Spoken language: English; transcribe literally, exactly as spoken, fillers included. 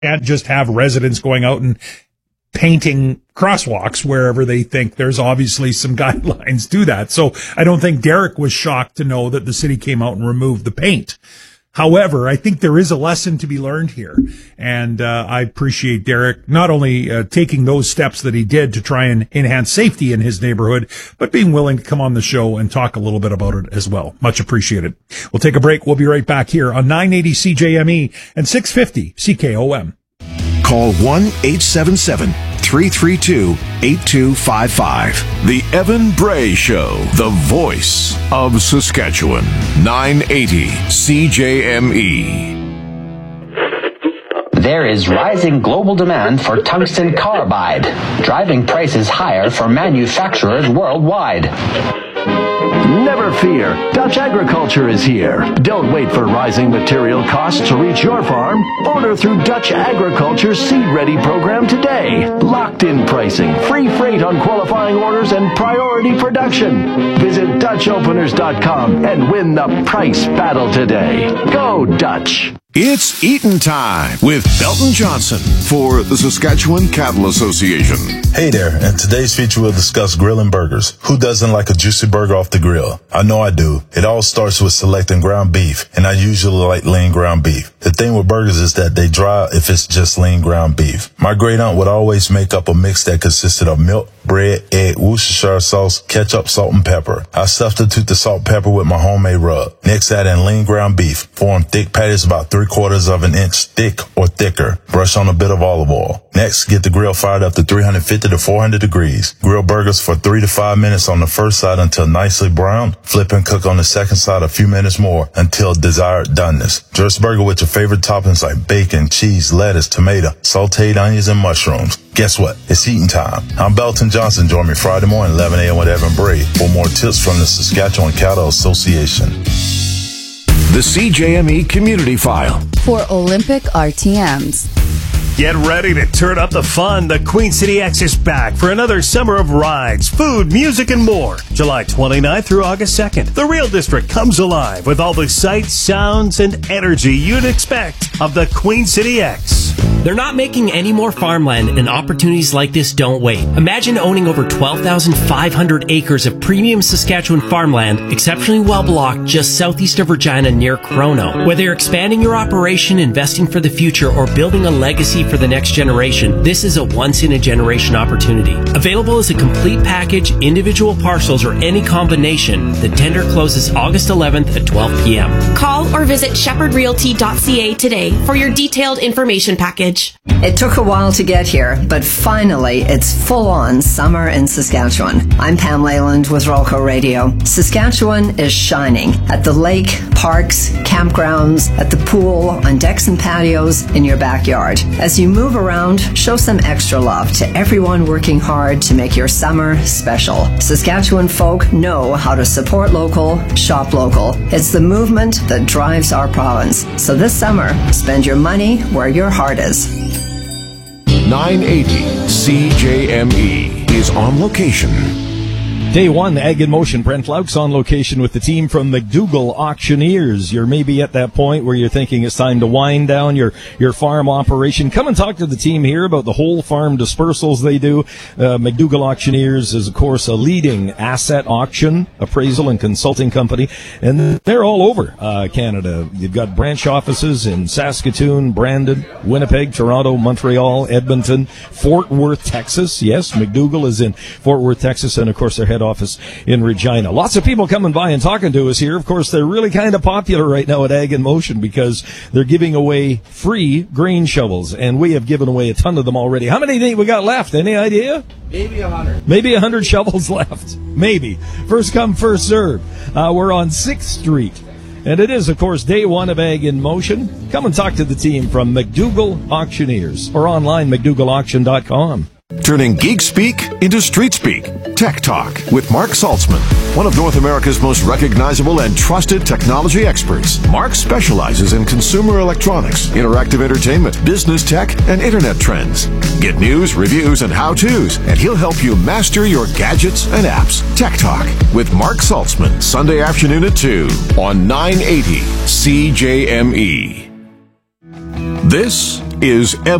can't just have residents going out and painting crosswalks wherever they think there's obviously some guidelines to that. So I don't think Derek was shocked to know that the city came out and removed the paint. However, I think there is a lesson to be learned here. And uh, I appreciate Derek not only uh, taking those steps that he did to try and enhance safety in his neighborhood, but being willing to come on the show and talk a little bit about it as well. Much appreciated. We'll take a break. We'll be right back here on nine eighty C J M E and six fifty C K O M. Call one eight seven seven, three three two, eight two five five. The Evan Bray Show, the voice of Saskatchewan. nine eighty C J M E. There is rising global demand for tungsten carbide, driving prices higher for manufacturers worldwide. Never fear, Dutch Agriculture is here. Don't wait for rising material costs to reach your farm. Order through Dutch Agriculture's Seed Ready program today. Locked-in pricing, free freight on qualifying orders, and priority production. Visit Dutch Openers dot com and win the price battle today. Go Dutch! It's Eatin' Time with Belton Johnson for the Saskatchewan Cattle Association. Hey there, in today's feature we'll discuss grilling burgers. Who doesn't like a juicy burger off the grill? I know I do. It all starts with selecting ground beef, and I usually like lean ground beef. The thing with burgers is that they dry if it's just lean ground beef. My great aunt would always make up a mix that consisted of milk, bread, egg, Worcestershire sauce, ketchup, salt, and pepper. I substitute the salt and pepper with my homemade rub. Next, add in lean ground beef. Form thick patties about three quarters of an inch thick or thicker. Brush on a bit of olive oil. Next, get the grill fired up to three fifty to four hundred degrees. Grill burgers for three to five minutes on the first side until nicely brown. Flip and cook on the second side a few minutes more until desired doneness. Dress burger with your favorite toppings like bacon, cheese, lettuce, tomato, sauteed onions, and mushrooms. Guess what? It's eating time. I'm Belton Johnson. Join me Friday morning, eleven a.m. with Evan Bray for more tips from the Saskatchewan Cattle Association. The C J M E Community File for Olympic R T Ms. Get ready to turn up the fun. The Queen City X is back for another summer of rides, food, music, and more. July twenty-ninth through August second. The Real District comes alive with all the sights, sounds, and energy you'd expect of the Queen City X. They're not making any more farmland, and opportunities like this don't wait. Imagine owning over twelve thousand five hundred acres of premium Saskatchewan farmland, exceptionally well blocked just southeast of Regina near Crono. Whether you're expanding your operation, investing for the future, or building a legacy for the next generation, this is a once-in-a-generation opportunity. Available as a complete package, individual parcels, or any combination, the tender closes August eleventh at twelve p.m. Call or visit shepherd realty dot c a today for your detailed information package. It took a while to get here, but finally it's full-on summer in Saskatchewan. I'm Pam Leyland with Rolco Radio. Saskatchewan is shining at the lake, parks, campgrounds, at the pool, on decks and patios, in your backyard. As you move around, show some extra love to everyone working hard to make your summer special. Saskatchewan folk know how to support local, shop local. It's the movement that drives our province. So this summer, spend your money where your heart is. nine eighty C J M E is on location. Day one, Ag in Motion. Brent Laux on location with the team from McDougall Auctioneers. You're maybe at that point where you're thinking it's time to wind down your, your farm operation. Come and talk to the team here about the whole farm dispersals they do. Uh, McDougall Auctioneers is, of course, a leading asset auction, appraisal, and consulting company. And they're all over uh, Canada. You've got branch offices in Saskatoon, Brandon, Winnipeg, Toronto, Montreal, Edmonton, Fort Worth, Texas. Yes, McDougall is in Fort Worth, Texas, and, of course, their head office in Regina. Lots of people coming by and talking to us here. Of course, they're really kind of popular right now at Ag in Motion because they're giving away free grain shovels, and we have given away a ton of them already. How many do you think we got left? Any idea? Maybe a hundred. Maybe a hundred shovels left. Maybe. First come, first serve. Uh, we're on sixth Street. And it is, of course, day one of Ag in Motion. Come and talk to the team from McDougall Auctioneers or online, mcdougall auction dot com. Turning geek speak into street speak. Tech Talk with Mark Saltzman, one of North America's most recognizable and trusted technology experts. Mark specializes in consumer electronics, interactive entertainment, business tech, and internet trends. Get news, reviews, and how-tos, and he'll help you master your gadgets and apps. Tech Talk with Mark Saltzman, Sunday afternoon at two on nine eighty C J M E. This is